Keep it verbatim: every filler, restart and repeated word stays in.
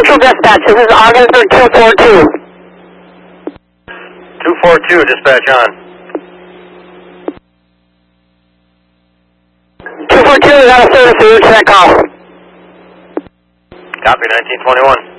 Central Dispatch, this is Augsburg two four two. two four two, dispatch on. two four two is out of service, so you return that call. Copy, nineteen twenty-one.